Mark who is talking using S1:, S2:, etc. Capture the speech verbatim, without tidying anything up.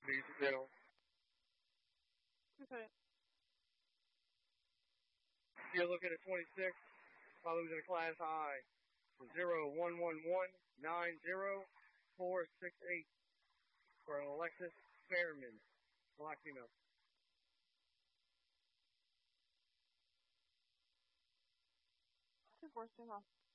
S1: ladies and gentlemen.
S2: Okay.
S1: You're looking at twenty-six, while losing a class high. Zero one one one nine zero four six eight for Alexis Fairman, black female.
S2: Two four two off.